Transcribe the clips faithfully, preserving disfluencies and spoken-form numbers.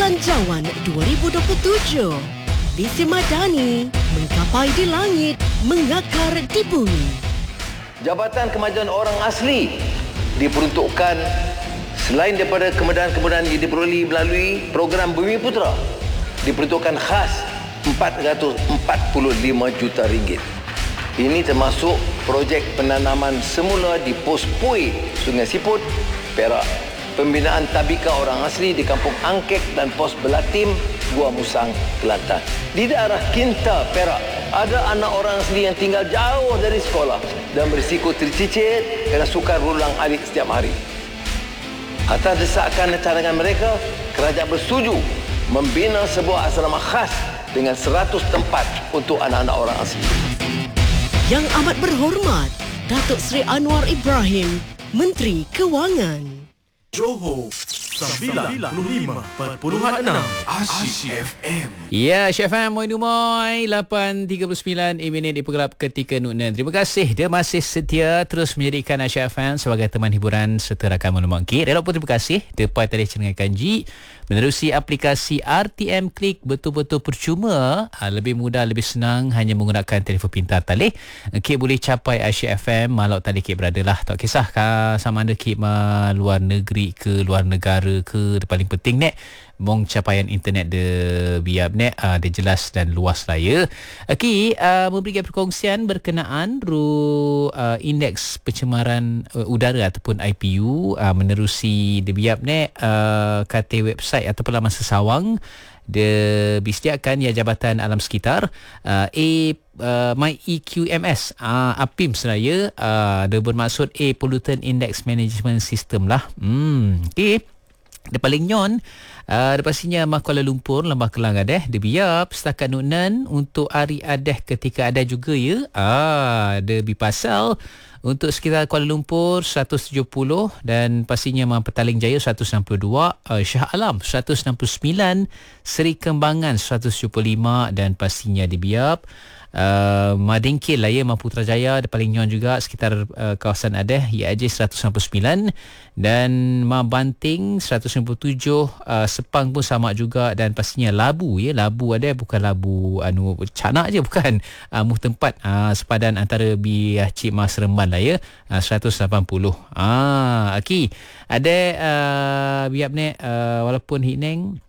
Belanjawan dua ribu dua puluh tujuh. Visi Madani menggapai di langit, mengakar di bumi. Jabatan Kemajuan Orang Asli diperuntukkan selain daripada kemudahan-kemudahan yang diperoleh melalui program Bumi Putera, diperuntukkan khas empat ratus empat puluh lima juta ringgit. Ini termasuk projek penanaman semula di Pos Pui, Sungai Siput, Perak. Pembinaan tabika orang asli di Kampung Angkek dan Pos Belatim, Gua Musang, Kelantan. Di daerah Kinta, Perak, ada anak orang asli yang tinggal jauh dari sekolah dan berisiko tercicir kerana sukar berulang alik setiap hari. Atas desakan dan cadangan mereka, kerajaan bersetuju membina sebuah asrama khas dengan seratus tempat untuk anak-anak orang asli. Yang amat berhormat, Datuk Seri Anwar Ibrahim, Menteri Kewangan. Johor sembilan puluh lima perpuluhan enam Asyik F M. Ya, Asyik F M, moi moi lapan tiga puluh sembilan minit di Pergelap Ketika Nunan. Terima kasih dia masih setia terus menjadikan Asyik F M sebagai teman hiburan serta rakan maklumat kita. Dan pun terima kasih depan tadi cenengai kanji menerusi aplikasi R T M Klik, betul-betul percuma, lebih mudah, lebih senang hanya menggunakan telefon pintar talih. Kik boleh capai Asyik F M malau tadi kik berada lah. Tak kisah sama ada kik luar negeri ke luar negara ke, paling penting nek mong capaian internet de biap nek uh, de jelas dan luas lah ya. Okey, uh, memberikan perkongsian berkenaan ru uh, indeks pencemaran uh, udara ataupun I P U uh, menerusi de biap nek uh, kata website ataupun laman sesawang de disediakan ya Jabatan Alam Sekitar uh, A uh, My E Q M S uh, A P I M seraya uh, dia bermaksud A Pollutant Index Management System lah. Hmm, okey. Dia paling nyon uh, dia pastinya Mah Kuala Lumpur, Lembah Kelang adeh, dia biap setakat Nunan untuk hari adeh ketika ada juga ya. Ah, dia bipasal untuk sekitar Kuala Lumpur seratus tujuh puluh dan pastinya Mah Petaling Jaya seratus enam puluh dua, uh, Shah Alam seratus enam puluh sembilan, Seri Kembangan seratus tujuh puluh lima dan pastinya di biap Uh, Madingkil lah ya, Mah Putrajaya dia paling nyon juga sekitar uh, kawasan Adeh, I A J seratus enam puluh sembilan dan Mah Banting seratus sembilan puluh tujuh, uh, Sepang pun sama juga dan pastinya Labu ya, Labu ada bukan Labu anu canak je bukan, uh, muh tempat uh, sepadan antara Biah Cik Mah Seremban lah ya, uh, seratus lapan puluh. Ah, okey. Ada uh, biap ni uh, walaupun Hineng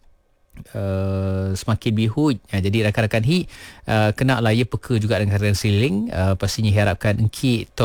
Uh, semakin bihut, uh, jadi rakan-rakan hi uh, kena lah ya peka juga dengan kadang seliling. Uh, pastinya harapkan engki to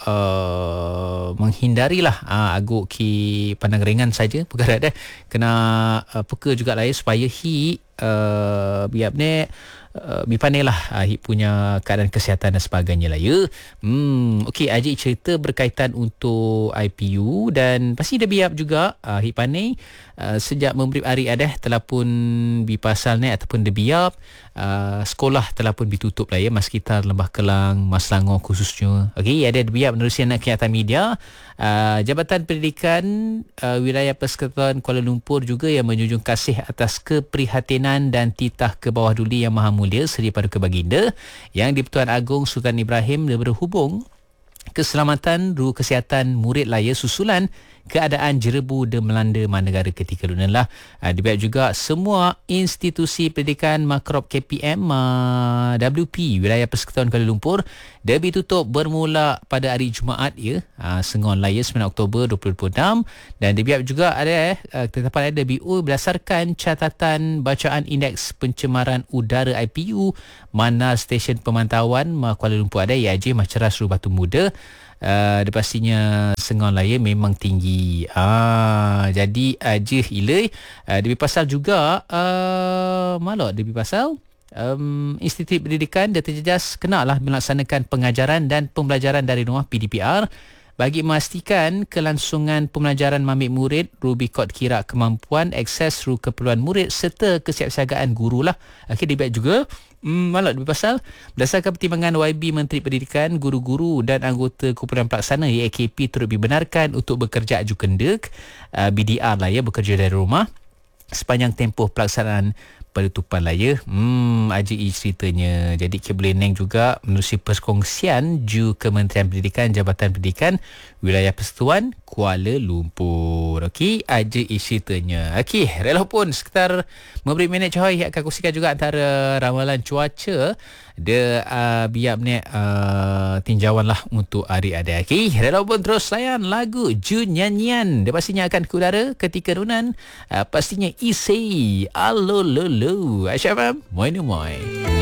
uh, menghindarilah uh, aguk ki pandang ringan saja perkara dah kena uh, peka juga lah ya supaya hi uh, biap ni Uh, Bipane lah uh, punya keadaan kesihatan dan sebagainya lah ya. Hmm, okey, Ajik cerita berkaitan untuk I P U dan pasti dia biap juga uh, Hipane uh, sejak memberi hari adah telah pun bipasal ni ataupun dia biap uh, sekolah telah pun ditutup lah ya, Mas Sekitar Lembah Kelang, Mas Selangor khususnya. Okey, ada dia biap menerusi anak kenyataan media. Uh, Jabatan Pendidikan uh, Wilayah Persekutuan Kuala Lumpur juga yang menjunjung kasih atas keprihatinan dan titah ke bawah duli Yang Maha Mulia Seri Paduka Baginda Yang di-Pertuan Agong Sultan Ibrahim berhubung keselamatan ru kesihatan murid laya susulan keadaan jerebu de melanda negara ketika lunan lah. Uh, dibiak juga semua institusi pendidikan Makrop K P M uh, W P Wilayah Persekutuan Kuala Lumpur dia ditutup bermula pada hari Jumaat ya, uh, Sengon laya sembilan Oktober dua ribu dua puluh enam dan dibiak juga ada uh, ketetapan ada B U berdasarkan catatan bacaan indeks pencemaran udara I P U mana stesen pemantauan uh, Kuala Lumpur ada I A J Maceras Ru Batu Muda. Uh, dia pastinya Sengon laya memang tinggi. Ah, jadi aja uh, ilai uh, dia pasal juga uh, malak dia pasal um, Institut Pendidikan dia terjejas kenalah melaksanakan pengajaran dan pembelajaran dari rumah P D P R bagi memastikan kelangsungan pembelajaran mamik murid, rubi kod kira kemampuan, akses ru keperluan murid serta kesiapsiagaan guru lah. Okey, dia juga Hmm, malah lebih pasal berdasarkan pertimbangan Y B Menteri Pendidikan, guru-guru dan anggota kumpulan pelaksana Y A K P turut dibenarkan untuk bekerja aju kendek uh, B D R lah ya, bekerja dari rumah sepanjang tempoh pelaksanaan penutupan lah ya. Hmm, A J E ceritanya. Jadi Kabel Neng juga menerusi perkongsian Ju Kementerian Pendidikan Jabatan Pendidikan Wilayah Persekutuan Kuala Lumpur. Okey, A J E ceritanya. Okey, rela pun sekitar memberi minit Coy akan kongsikan juga antara ramalan cuaca dia uh, biar ni uh, tinjauan lah untuk adik-adik. Okey, rela pun terus layan lagu Ju Nyanyian. Dia pastinya akan ke udara ketika nunan uh, pastinya isi Alo Lolo Aisyah Fam Moi Moi.